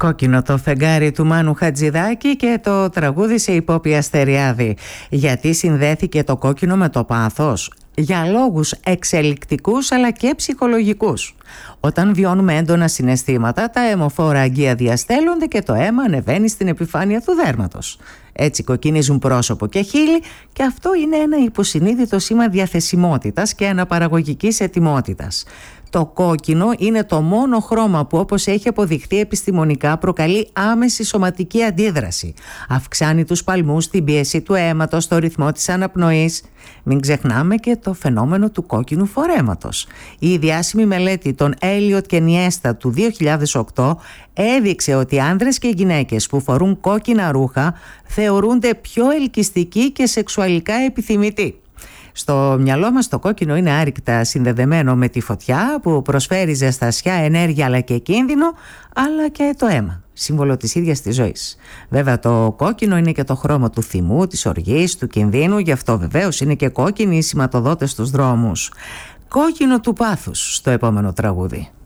Κόκκινο το φεγγάρι του Μάνου Χατζηδάκη και το τραγούδι σε Υπόπη Αστεριάδη. Γιατί συνδέθηκε το κόκκινο με το πάθος? Για λόγους εξελικτικούς αλλά και ψυχολογικούς. Όταν βιώνουμε έντονα συναισθήματα, τα αιμοφόρα αγκία διαστέλλονται και το αίμα ανεβαίνει στην επιφάνεια του δέρματος. Έτσι κοκκινίζουν πρόσωπο και χείλη, και αυτό είναι ένα υποσυνείδητο σήμα διαθεσιμότητας και αναπαραγωγικής ετοιμότητας. Το κόκκινο είναι το μόνο χρώμα που, όπως έχει αποδειχθεί επιστημονικά, προκαλεί άμεση σωματική αντίδραση. Αυξάνει τους παλμούς, την πίεση του αίματος, το ρυθμό της αναπνοής. Μην ξεχνάμε και το φαινόμενο του κόκκινου φορέματος. Η διάσημη μελέτη των Έλιοτ και Νιέστα του 2008 έδειξε ότι άνδρες και γυναίκες που φορούν κόκκινα ρούχα θεωρούνται πιο ελκυστικοί και σεξουαλικά επιθυμητοί. Στο μυαλό μας το κόκκινο είναι άρρηκτα συνδεδεμένο με τη φωτιά που προσφέρει ζεστασιά, ενέργεια αλλά και κίνδυνο, αλλά και το αίμα, σύμβολο της ίδιας της ζωής. Βέβαια το κόκκινο είναι και το χρώμα του θυμού, της οργής, του κινδύνου, γι' αυτό βεβαίως είναι και κόκκινοι οι σηματοδότες στους δρόμους. Κόκκινο του πάθους στο επόμενο τραγούδι.